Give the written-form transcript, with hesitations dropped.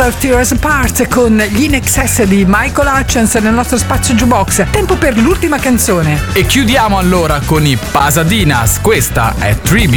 Never Tear Us Apart con gli In Excess di Michael Hutchence nel nostro spazio jukebox. Tempo per l'ultima canzone. E chiudiamo allora con i Pasadinas. Questa è Tribute.